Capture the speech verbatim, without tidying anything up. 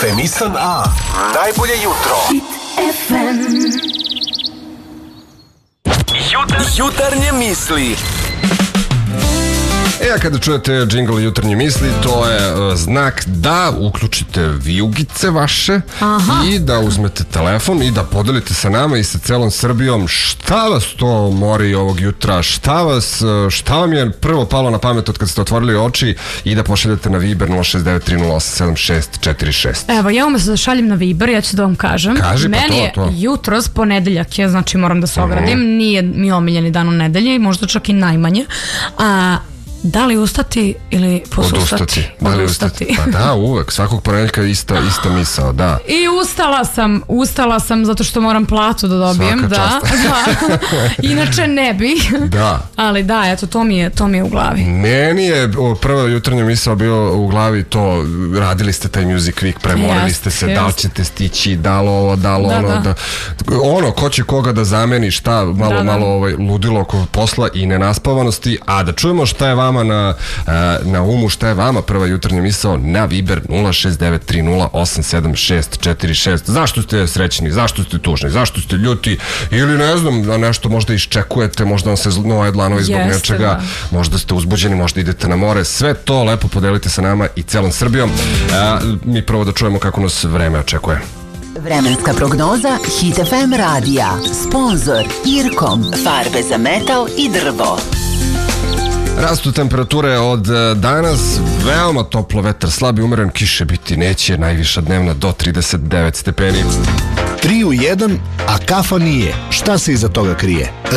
Femisan A. Najbolje jutro. Hit ef em. Jutar, jutarnje misli. E, a kada čujete džingl jutarnje misli, to je uh, znak da uključite vijugice vaše. Aha. I da uzmete telefon i da podelite sa nama i sa celom Srbijom šta vas to mori ovog jutra, šta vas, šta vam je prvo palo na pamet od kad ste otvorili oči, i da pošaljete na Viber nula šest devet tri nula osam sedam šest četiri šest. Evo, ja umesto da šaljem na Viber, ja ću da vam kažem. Kaži, pa meni to, to. je jutros ponedeljak, ja znači moram da se ogradim, uh-huh. Nije mi omiljeni dan u nedelje, možda čak i najmanje. A da li ustati ili posustati? Odustati. Da li ustati? Pa da, uvek. Svakog ponedeljka ista, ista misao, da. I ustala sam, ustala sam zato što moram platu da dobijem. Svaka da, čast. da. Inače ne bi. Da. Ali da, eto, to mi je, to mi je u glavi. Meni je prva jutarnja misao bio u glavi to, radili ste taj Music Week, premorili Jest, ste se, jest. da li ćete stići, da li ovo, da li Da, ono, da. da. Ono, ko će koga da zameni, šta, malo, Da, da. malo ovaj, ludilo oko posla i nenaspavanosti, a da čujemo šta je vama na, na umu, šta je vama prva jutarnja misao na Viber nula šest devet tri nula osam sedam šest četiri šest. Zašto ste srećni, zašto ste tužni, zašto ste ljuti, ili ne znam, da nešto možda iščekujete, možda vam se znoje dlanovi zbog Jeste, nečega, da. možda ste uzbuđeni, možda idete na more, sve to lepo podelite sa nama i celom Srbijom. A, mi prvo da čujemo kako nas vreme očekuje. Vremenska prognoza Hit ef em radija. Sponzor Irkom. Farbe za metal i drvo. Rastu temperature od danas, veoma toplo, vetar slab i umeren, kiše biti neće, najviša dnevna do trideset devet stepeni. tri u jedan, a kafa nije. Šta se iza toga krije?